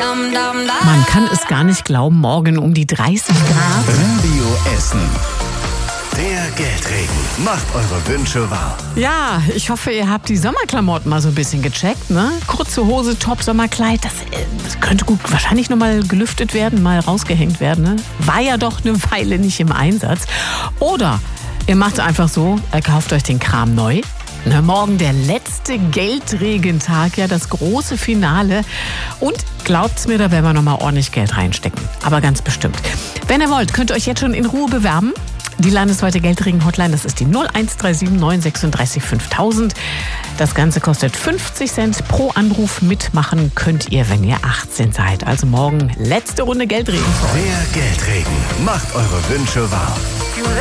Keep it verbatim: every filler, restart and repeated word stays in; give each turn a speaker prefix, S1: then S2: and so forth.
S1: Man kann es gar nicht glauben, morgen um die dreißig Grad.
S2: Radio Essen. Der Geldregen macht eure Wünsche wahr.
S1: Ja, ich hoffe, ihr habt die Sommerklamotten mal so ein bisschen gecheckt, ne? Kurze Hose, Top, Sommerkleid, das, das könnte gut wahrscheinlich noch mal gelüftet werden, mal rausgehängt werden, ne? War ja doch eine Weile nicht im Einsatz. Oder ihr macht einfach so, ihr kauft euch den Kram neu. Na, morgen der letzte Geldregentag, ja, das große Finale. Und glaubt's mir, da werden wir noch mal ordentlich Geld reinstecken. Aber ganz bestimmt. Wenn ihr wollt, könnt ihr euch jetzt schon in Ruhe bewerben. Die landesweite Geldregen-Hotline, das ist die null eins drei sieben neun sechsunddreißig fünftausend. Das Ganze kostet fünfzig Cent pro Anruf. Mitmachen könnt ihr, wenn ihr achtzehn seid. Also morgen letzte Runde Geldregen.
S2: Der Geldregen macht eure Wünsche wahr.